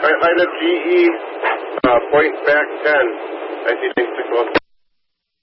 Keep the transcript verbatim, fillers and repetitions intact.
Item G E, uh, point back ten, nineteen ninety-six.